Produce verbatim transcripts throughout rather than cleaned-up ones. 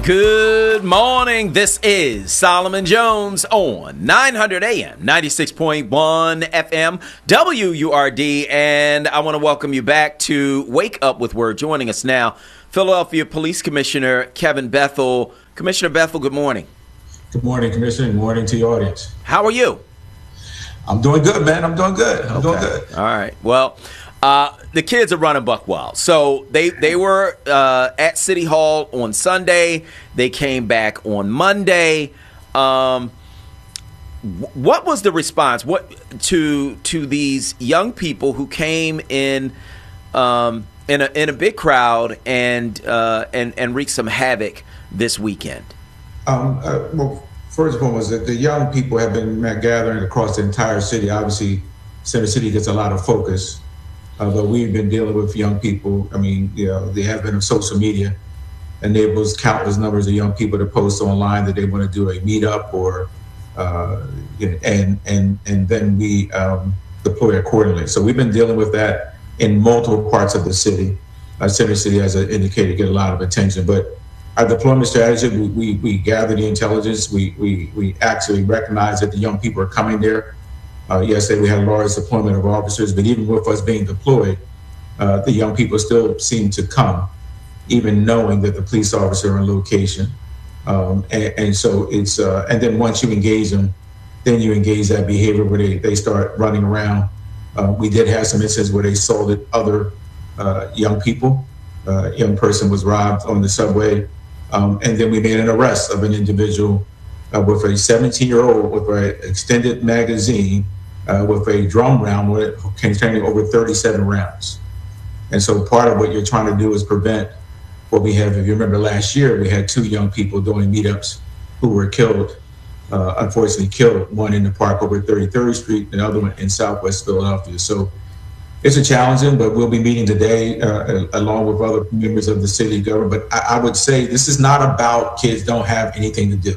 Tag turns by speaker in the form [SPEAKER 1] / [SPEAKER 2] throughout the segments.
[SPEAKER 1] Good morning. This is Solomon Jones on nine hundred A M, ninety-six point one F M, W U R D, and I want to welcome you back to Wake Up with Word. Joining us now, Philadelphia Police Commissioner Kevin Bethel. Commissioner Bethel, good morning.
[SPEAKER 2] Good morning, Commissioner. Good morning to your audience.
[SPEAKER 1] How are you?
[SPEAKER 2] I'm doing good, man. I'm doing good. I'm
[SPEAKER 1] okay.
[SPEAKER 2] doing good.
[SPEAKER 1] All right. Well, uh, the kids are running buck wild. So they, they were uh, at City Hall on Sunday. They came back on Monday. Um, what was the response what to to these young people who came in um, in a in a big crowd and uh, and and wreaked some havoc this weekend?
[SPEAKER 2] Um, uh, well, first and foremost, the, the young people have been gathering across the entire city. Obviously, Center City gets a lot of focus. Uh, but we've been dealing with young people. I mean, you know, the advent of social media enables countless numbers of young people to post online that they want to do a meetup or, uh, and and and then we um, deploy accordingly. So we've been dealing with that in multiple parts of the city. Uh, Center City, as I indicated, get a lot of attention. But our deployment strategy, we we, we gather the intelligence. We we we actually recognize that the young people are coming there. Uh, yesterday, we had a large deployment of officers, but even with us being deployed, uh, the young people still seem to come, even knowing that the police officers are on location. Um, and, and so it's, uh, and then once you engage them, then you engage that behavior where they, they start running around. Uh, we did have some instances where they assaulted other uh, young people. Uh, a young person was robbed on the subway. Um, and then we made an arrest of an individual uh, with a seventeen-year-old with an extended magazine Uh, with a drum round with it containing over thirty-seven rounds. And so part of what you're trying to do is prevent what we have. If you remember last year, we had two young people doing meetups who were killed, uh, unfortunately killed, one in the park over thirty-third Street, and the other one in Southwest Philadelphia. So it's a challenging, but we'll be meeting today uh, along with other members of the city government. But I, I would say this is not about kids don't have anything to do.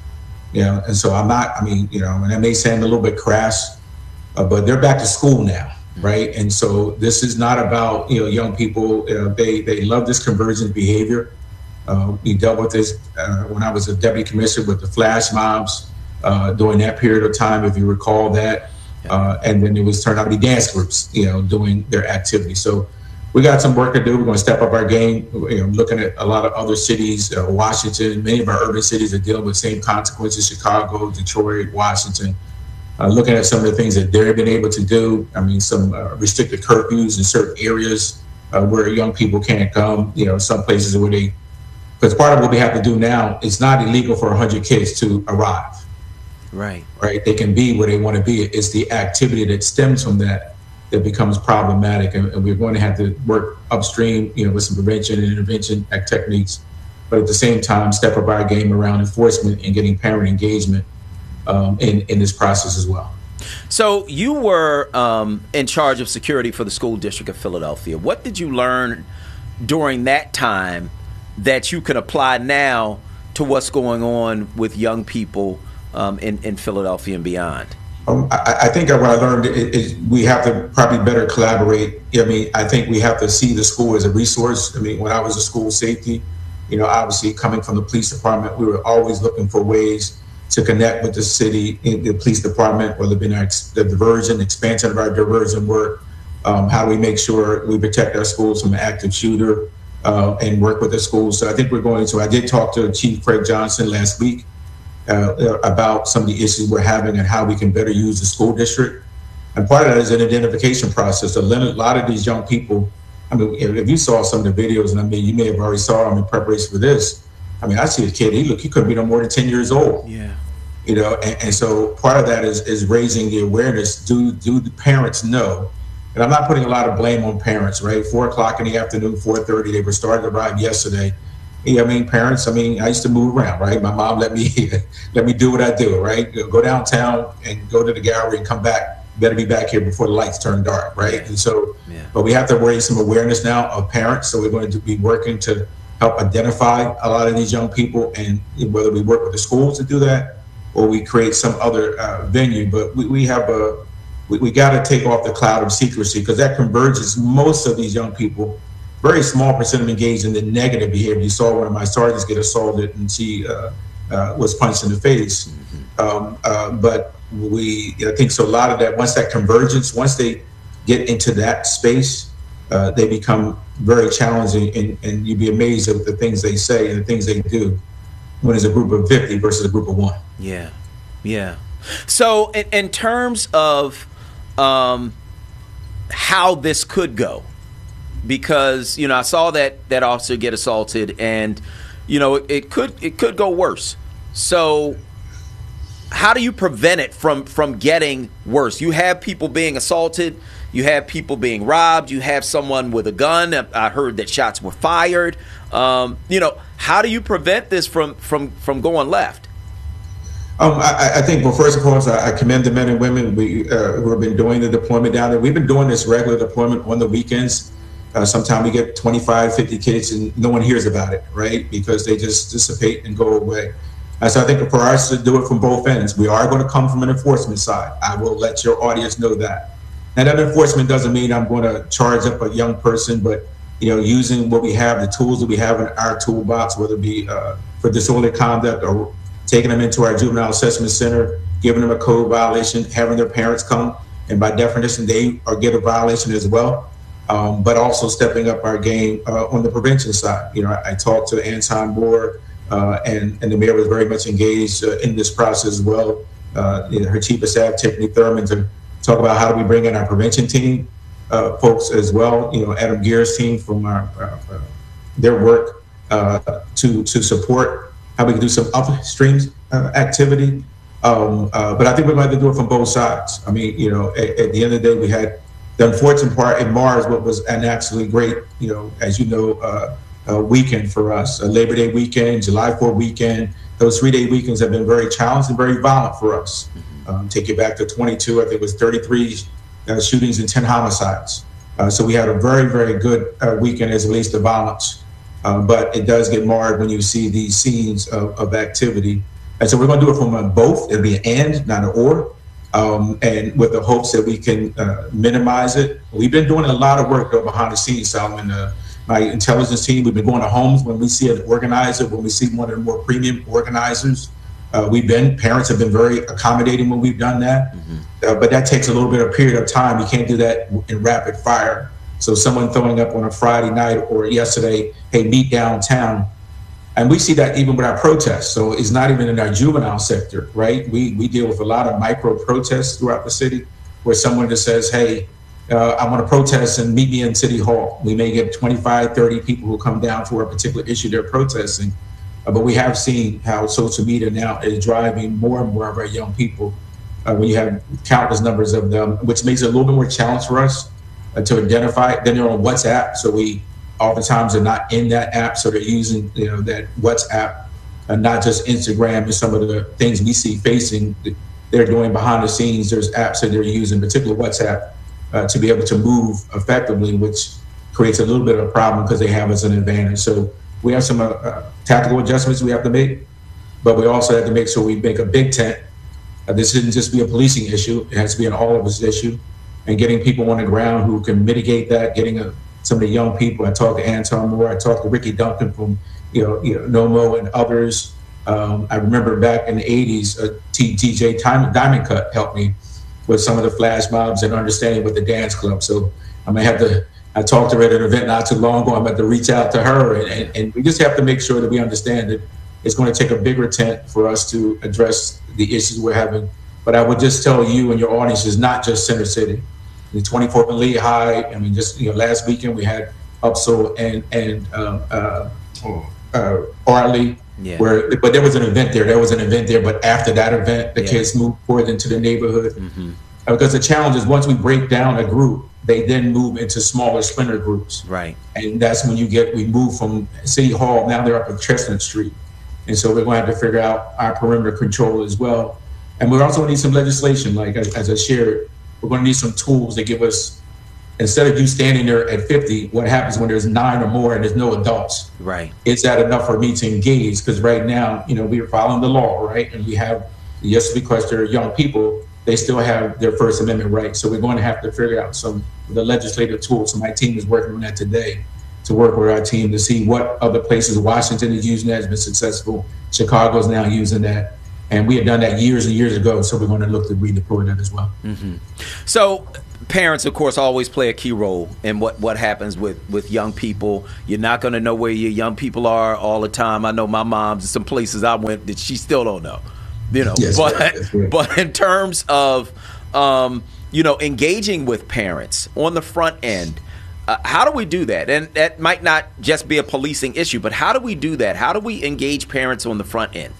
[SPEAKER 2] You know, and so I'm not, I mean, you know, and that may sound a little bit crass, Uh, but they're back to school now, right? And so this is not about, you know, young people. Uh, they they love this convergent behavior. Uh, we dealt with this uh, when I was a deputy commissioner with the flash mobs uh, during that period of time, if you recall that. Uh, and then it was turned out to be dance groups, you know, doing their activity. So we got some work to do. We're going to step up our game. You know, looking at a lot of other cities, uh, Washington, many of our urban cities are dealing with the same consequences: Chicago, Detroit, Washington. Uh, looking at some of the things that they've been able to do. I mean, some uh, restricted curfews in certain areas uh, where young people can't come, you know, some places where they, because part of what we have to do now, it's not illegal for one hundred kids to arrive.
[SPEAKER 1] Right.
[SPEAKER 2] Right. They can be where they want to be. It's the activity that stems from that that becomes problematic. And, and we're going to have to work upstream, you know, with some prevention and intervention techniques, but at the same time, step up our game around enforcement and getting parent engagement Um, in, in this process as well.
[SPEAKER 1] So you were um, in charge of security for the school district of Philadelphia. What did you learn during that time that you can apply now to what's going on with young people um, in, in Philadelphia and beyond?
[SPEAKER 2] Um, I, I think what I learned is, is we have to probably better collaborate. I mean, I think we have to see the school as a resource. I mean, when I was a school safety, you know, obviously coming from the police department, we were always looking for ways to connect with the city, the police department, whether it be the diversion, expansion of our diversion work. Um, how do we make sure we protect our schools from an active shooter uh, and work with the schools? So I think we're going to, I did talk to Chief Craig Johnson last week uh, about some of the issues we're having and how we can better use the school district. And part of that is an identification process. A lot of these young people, I mean, if you saw some of the videos, and I mean, you may have already saw them in preparation for this. I mean, I see a kid, he look, he could be no more than ten years old.
[SPEAKER 1] Yeah.
[SPEAKER 2] You know, and, and so part of that is, is raising the awareness. Do do the parents know? And I'm not putting a lot of blame on parents, right? Four o'clock in the afternoon, four thirty, they were starting to ride yesterday. Yeah, I mean, parents, I mean, I used to move around, right? My mom let me let me do what I do, right? Go downtown and go to the gallery and come back. Better be back here before the lights turn dark, right?
[SPEAKER 1] Yeah.
[SPEAKER 2] And so,
[SPEAKER 1] yeah.
[SPEAKER 2] But we have to raise some awareness now of parents. So we're going to be working to help identify a lot of these young people, and whether we work with the schools to do that, or we create some other uh, venue. But we, we have a, we, we got to take off the cloud of secrecy, because that converges most of these young people very small percent of them engaged in the negative behavior. You saw one of my sergeants get assaulted and she uh, uh, was punched in the face. Mm-hmm. um, uh, but we, I think so a lot of that, once that convergence, once they get into that space, uh, they become very challenging, and, and you'd be amazed at the things they say and the things they do when it's a group of fifty versus a group of one.
[SPEAKER 1] Yeah, yeah. So in, in terms of um, how this could go, because, you know, I saw that, that officer get assaulted, and, you know, it, it could it could go worse. So how do you prevent it from, from getting worse? You have people being assaulted. You have people being robbed. You have someone with a gun. I heard that shots were fired. Um, you know, how do you prevent this from, from, from going left?
[SPEAKER 2] Um, I, I think, well, first and foremost, I, I commend the men and women we, uh, who have been doing the deployment down there. We've been doing this regular deployment on the weekends. Uh, sometimes we get twenty-five, fifty kids and no one hears about it, right? Because they just dissipate and go away. Uh, so I think for us to do it from both ends, we are going to come from an enforcement side. I will let your audience know that. And that enforcement doesn't mean I'm going to charge up a young person, but, you know, using what we have, the tools that we have in our toolbox, whether it be uh, for disorderly conduct or taking them into our juvenile assessment center, giving them a code violation, having their parents come, and by definition, they are get a violation as well. Um, but also stepping up our game uh, on the prevention side. You know, I, I talked to Anton Moore, uh, and, and the mayor was very much engaged uh, in this process as well. Uh, you know, her chief of staff, Tiffany Thurman, to talk about how do we bring in our prevention team uh, folks as well. You know, Adam Gear's team from our, uh, uh, their work uh, to to support how we can do some upstream uh, activity. Um, uh, but I think we're going to do it from both sides. I mean, you know, at, at the end of the day, we had the unfortunate part in Mars, what was an absolutely great, you know, as you know, uh, uh, weekend for us, a Labor Day weekend, July fourth weekend. Those three-day weekends have been very challenging, very violent for us. Um, take it back to twenty-two, I think it was thirty-three uh, shootings and ten homicides. Uh, so we had a very, very good uh, weekend as it relates to violence. Uh, but it does get marred when you see these scenes of, of activity. And so we're going to do it from uh, both. It'll be an and, not an or. Um, and with the hopes that we can uh, minimize it. We've been doing a lot of work though behind the scenes, Solomon. Uh, my intelligence team, we've been going to homes when we see an organizer, when we see one of the more premium organizers. Uh, we've been, parents have been very accommodating when we've done that. Mm-hmm. Uh, but that takes a little bit of period of time. You can't do that in rapid fire. So someone throwing up on a Friday night or yesterday, hey, meet downtown. And we see that even with our protests. So it's not even in our juvenile sector, right? We we deal with a lot of micro protests throughout the city where someone just says, hey, uh, I want to protest and meet me in City Hall. We may get twenty-five, thirty people who come down for a particular issue they're protesting. Uh, but we have seen how social media now is driving more and more of our young people uh, when you have countless numbers of them, which makes it a little bit more challenge for us uh, to identify. Then they're on WhatsApp, so we oftentimes are not in that app, so they're using, you know, that WhatsApp and not just Instagram and some of the things we see facing. They're doing behind the scenes. There's apps that they're using, particularly WhatsApp, uh, to be able to move effectively, which creates a little bit of a problem because they have us an advantage. So we have some uh, uh, tactical adjustments we have to make, but we also have to make sure we make a big tent. Uh, this shouldn't just be a policing issue. It has to be an all of us issue, and getting people on the ground who can mitigate that, getting a some of the young people. I talked to Anton Moore. I talked to Ricky Duncan from, you know, you know NOMO and others. Um, I remember back in the eighties, uh, T J Diamond Cut helped me with some of the flash mobs and understanding with the dance club. So I'm gonna have to. I talked to her at an event not too long ago. I'm going to reach out to her, and, and, and we just have to make sure that we understand that it's going to take a bigger tent for us to address the issues we're having. But I would just tell you and your audience, it's not just Center City. The twenty-fourth and Lehigh. I mean, just, you know, last weekend we had Upsall and and um, uh, uh, Arley, yeah. where but there was an event there. There was an event there, but after that event, the yeah. kids moved forward into the neighborhood. Mm-hmm. Uh, because the challenge is once we break down a group, they then move into smaller splinter groups.
[SPEAKER 1] Right.
[SPEAKER 2] And that's when you get we move from City Hall. Now they're up at Chestnut Street, and so we're going to have to figure out our perimeter control as well. And we're also going to need some legislation, like as, as I shared. We're going to need some tools that give us, instead of you standing there at fifty, what happens when there's nine or more and there's no adults?
[SPEAKER 1] Right.
[SPEAKER 2] Is that enough for me to engage? Because right now, you know, we are following the law, right? And we have, yes, because they're young people, they still have their First Amendment rights. So we're going to have to figure out some of the legislative tools. So my team is working on that today to work with our team to see what other places. Washington is using that, has been successful. Chicago is now using that. And we had done that years and years ago, so we're going to look to redeploy that as well.
[SPEAKER 1] Mm-hmm. So parents, of course, always play a key role in what, what happens with, with young people. You're not going to know where your young people are all the time. I know my mom's in some places I went that she still don't know. You know,
[SPEAKER 2] yes,
[SPEAKER 1] but
[SPEAKER 2] right, right.
[SPEAKER 1] but in terms of um, you know, engaging with parents on the front end, uh, how do we do that? And that might not just be a policing issue, but how do we do that? How do we engage parents on the front end?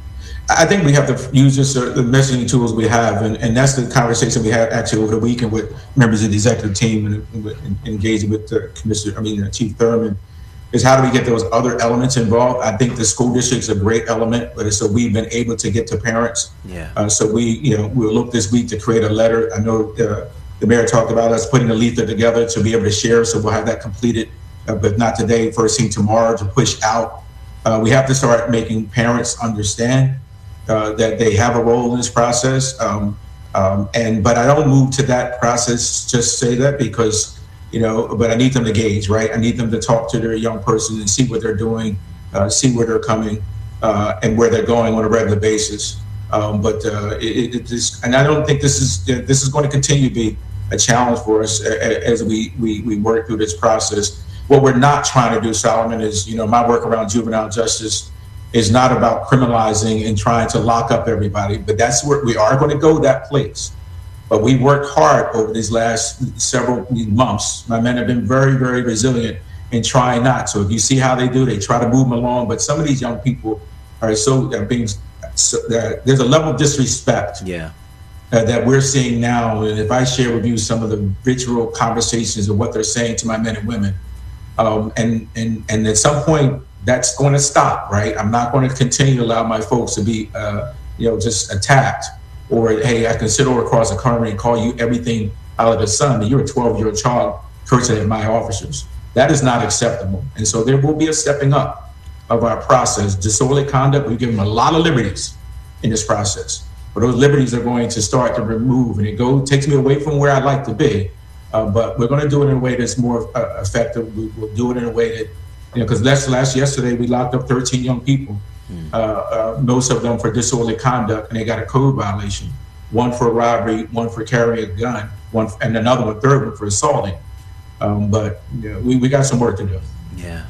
[SPEAKER 2] I think we have to use this, uh, the messaging tools we have, and, and that's the conversation we had actually over the weekend with members of the executive team and, and, and engaging with the commissioner, I mean, uh, Chief Thurman, is how do we get those other elements involved? I think the school district is a great element, but so we've been able to get to parents.
[SPEAKER 1] Yeah.
[SPEAKER 2] Uh, so we, you know, we'll look this week to create a letter. I know uh, the mayor talked about us putting a leaflet together to be able to share, so we'll have that completed, uh, but not today, first thing tomorrow to push out. Uh, we have to start making parents understand Uh, that they have a role in this process, um, um, and but I don't move to that process. Just say that because you know, but I need them to gauge, right? I need them to talk to their young person and see what they're doing, uh, see where they're coming, uh, and where they're going on a regular basis. Um, but uh, it, it is, and I don't think this is this is going to continue to be a challenge for us as we we, we work through this process. What we're not trying to do, Solomon, is you know, my work around juvenile justice is not about criminalizing and trying to lock up everybody, but that's where we are going to go, that place. But we worked hard over these last several months. My men have been very, very resilient in trying not. So if you see how they do, they try to move them along. But some of these young people are so are being, so, uh, there's a level of disrespect
[SPEAKER 1] yeah.
[SPEAKER 2] uh, that we're seeing now. And if I share with you some of the ritual conversations of what they're saying to my men and women, um, and, and, and at some point, that's going to stop, right? I'm not going to continue to allow my folks to be, uh, you know, just attacked, or hey, I can sit over across the country and call you everything out of the sun. You're a twelve-year-old child cursing at my officers. That is not acceptable. And so there will be a stepping up of our process. Disorderly conduct, we give them a lot of liberties in this process, but those liberties are going to start to remove, and it go takes me away from where I'd like to be. Uh, but we're going to do it in a way that's more uh, effective. We will do it in a way that. You know, because last, last yesterday we locked up thirteen young people, mm. uh, uh, most of them for disorderly conduct, and they got a code violation. One for robbery, one for carrying a gun, one for, and another one, third one for assaulting. Um, but you know, we we got some work to do.
[SPEAKER 1] Yeah.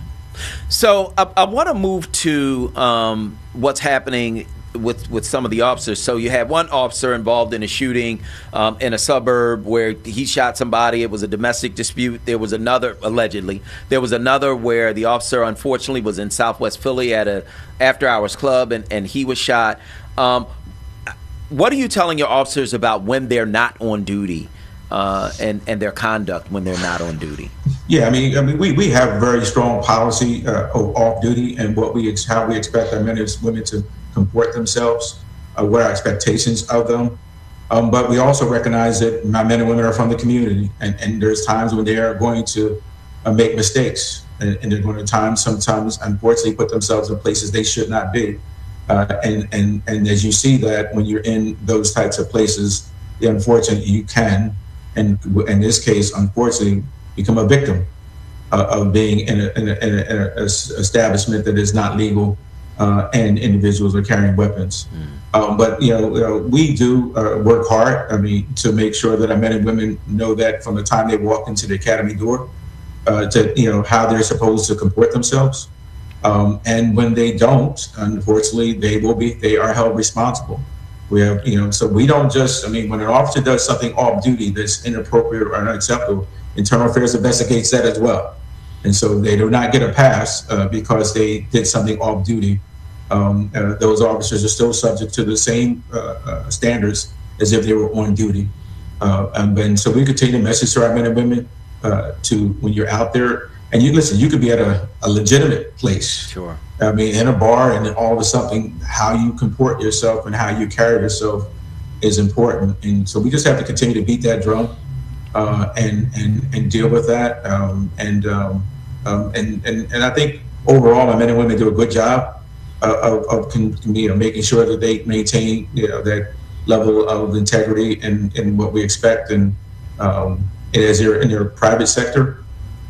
[SPEAKER 1] So I, I want to move to um, what's happening with with some of the officers. So you had one officer involved in a shooting um, in a suburb where he shot somebody. It was a domestic dispute. There was another, allegedly, there was another where the officer unfortunately was in Southwest Philly at a after hours club, and, and he was shot. Um, what are you telling your officers about when they're not on duty uh, and, and their conduct when they're not on duty?
[SPEAKER 2] Yeah, I mean, I mean, we, we have very strong policy uh, of off duty and what we ex- how we expect our men and women to comport themselves, uh, what our expectations of them. Um, but we also recognize that my men and women are from the community, and, and there's times when they are going to uh, make mistakes, and, and they're going to times sometimes unfortunately put themselves in places they should not be. Uh, and and and as you see that when you're in those types of places, unfortunately you can, and in this case, unfortunately, become a victim uh, of being in a, in a, in a, in a establishment that is not legal. Uh, and individuals are carrying weapons. Mm. Um, but, you know, uh, we do uh, work hard, I mean, to make sure that our men and women know that from the time they walk into the academy door uh, to, you know, how they're supposed to comport themselves. Um, and when they don't, unfortunately, they will be, they are held responsible. We have, you know, so we don't just, I mean, when an officer does something off duty that's inappropriate or unacceptable, Internal Affairs investigates that as well. And so they do not get a pass uh, because they did something off duty. Um, uh, those officers are still subject to the same uh, uh, standards as if they were on duty. Uh, and, and so we continue to message to our men and women uh, to when you're out there, and you listen, you could be at a, a legitimate place.
[SPEAKER 1] Sure.
[SPEAKER 2] I mean, in a bar, and then all of a sudden, how you comport yourself and how you carry yourself is important. And so we just have to continue to beat that drum uh, and and and deal with that. Um, and, um, um, and and and I think overall, my men and women do a good job of, of you know, making sure that they maintain, you know, that level of integrity and, and what we expect, and um, as they're in their private sector. But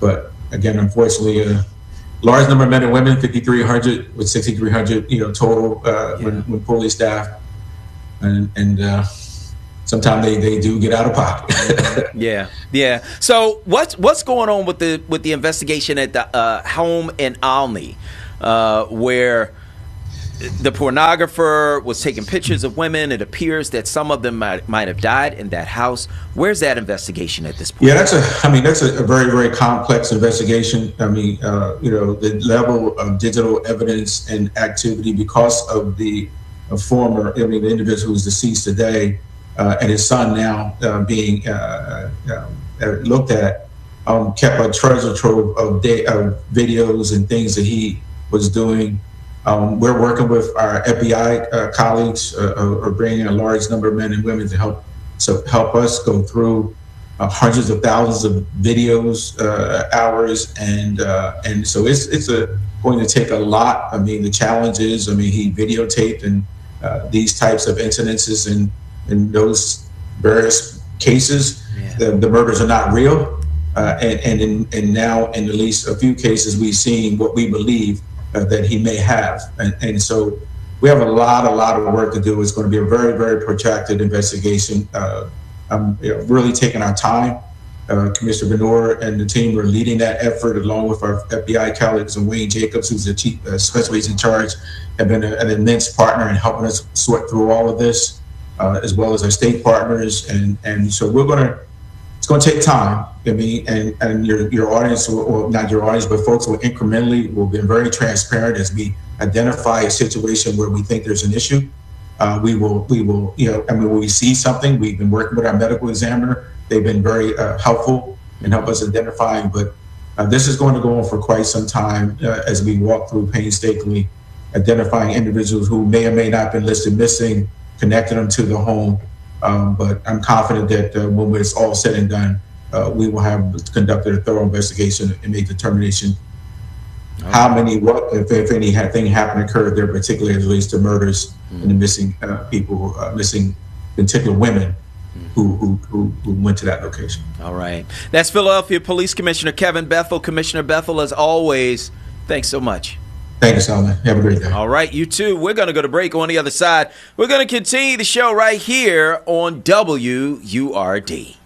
[SPEAKER 2] again, unfortunately, a large number of men and women, fifty-three hundred with sixty-three hundred, you know, total uh, yeah. when, when fully staffed, and and uh, sometimes they, they do get out of pocket.
[SPEAKER 1] yeah, yeah. So what's what's going on with the with the investigation at the uh, home in Olney, uh, where the pornographer was taking pictures of women? It appears that some of them might, might have died in that house. Where's that investigation at this point?
[SPEAKER 2] Yeah, that's a. I mean, that's a, a very, very complex investigation. I mean, uh, you know, the level of digital evidence and activity because of the uh, former, I mean, the individual who's deceased today uh, and his son now uh, being uh, uh, looked at, um, kept a treasure trove of, day, of videos and things that he was doing. Um, we're working with our F B I uh, colleagues, uh, are bringing a large number of men and women to help so help us go through uh, hundreds of thousands of videos, uh, hours, and uh, and so it's it's a, going to take a lot. I mean, the challenge is, I mean, he videotaped and uh, these types of incidences and in those various cases, yeah. the, the murders are not real, uh, and and in, and now in at least a few cases we've seen what we believe Uh, that he may have. And, and so we have a lot, a lot of work to do. It's going to be a very, very protracted investigation. Uh, I'm you know, really taking our time. Uh, Commissioner Bennour and the team are leading that effort along with our F B I colleagues, and Wayne Jacobs, who's the chief uh, special agent in charge, have been a, an immense partner in helping us sort through all of this, uh, as well as our state partners. And, and so we're going to, it's going to take time. I mean, and, and your your audience, or, or not your audience, but folks will incrementally, will be very transparent as we identify a situation where we think there's an issue. Uh, we will, we will, you know, I mean, when we see something, we've been working with our medical examiner. They've been very uh, helpful and help us identifying, but uh, this is going to go on for quite some time uh, as we walk through painstakingly identifying individuals who may or may not have been listed missing, connecting them to the home. Um, but I'm confident that uh, when it's all said and done, uh, we will have conducted a thorough investigation and make determination okay. how many, what, if, if any thing happened occurred there, particularly as it relates to murders mm. and the missing uh, people, uh, missing particular women mm. who, who, who, who went to that location.
[SPEAKER 1] All right. That's Philadelphia Police Commissioner Kevin Bethel. Commissioner Bethel, as always, thanks so much.
[SPEAKER 2] Thank you, Solomon. Have a great day.
[SPEAKER 1] All right, you too. We're going to go to break. On the other side, we're going to continue the show right here on W U R D.